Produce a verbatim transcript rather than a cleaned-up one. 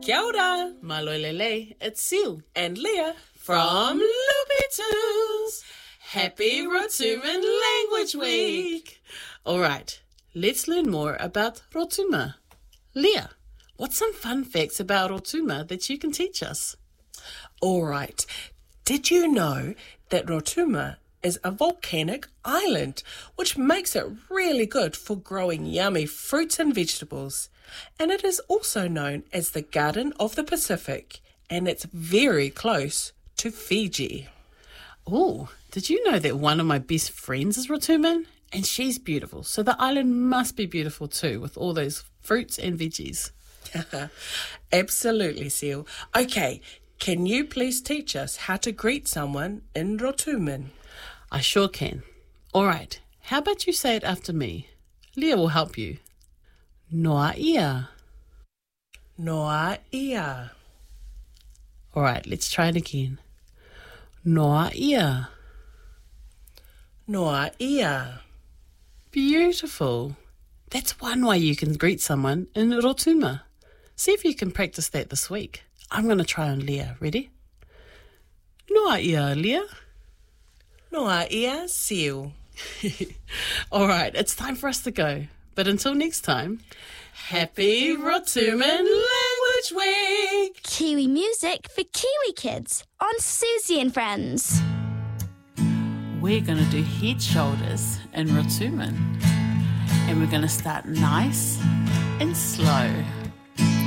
Kia ora, Malolele, it's Seal and Leah from Loopy Tunes. Happy Rotuman Language Week. All right, let's learn more about Rotuma. Leah, what's some fun facts about Rotuma that you can teach us? All right, did you know that Rotuma is a volcanic island, which makes it really good for growing yummy fruits and vegetables? And it is also known as the Garden of the Pacific, and it's very close to Fiji. Oh, did you know that one of my best friends is Rotuman? And she's beautiful, so the island must be beautiful too, with all those fruits and veggies. Absolutely, Seal. Okay, can you please teach us how to greet someone in Rotuman? I sure can. All right, how about you say it after me? Leah will help you. Noa ia. Noa ia. All right, let's try it again. Noa ia. Noa ia. Beautiful. That's one way you can greet someone in Rotuma. See if you can practice that this week. I'm going to try on Leah. Ready? Noa ia, Leah. Noa ia, Seal. All right, it's time for us to go. But until next time, happy Rotuman Language Week! Kiwi music for Kiwi kids on Susie and Friends. We're going to do head shoulders in Rotuman. And we're going to start nice and slow.